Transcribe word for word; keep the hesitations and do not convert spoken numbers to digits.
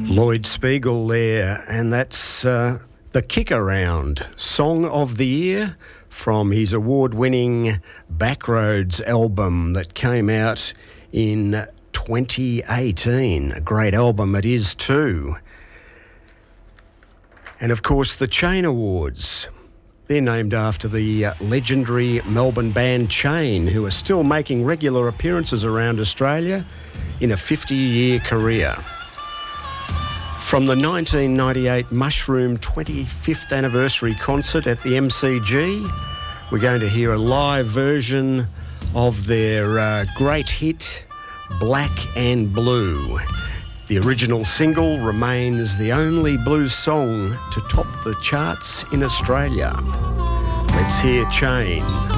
Lloyd Spiegel there, and that's uh, the Kick Around Song of the Year from his award-winning Backroads album that came out in twenty eighteen. A great album it is too. And of course the Chain Awards. They're named after the uh, legendary Melbourne band Chain, who are still making regular appearances around Australia in a fifty-year career. From the nineteen ninety-eight Mushroom twenty-fifth anniversary concert at the M C G, we're going to hear a live version of their uh, great hit, Black and Blue. The original single remains the only blues song to top the charts in Australia. Let's hear Chain.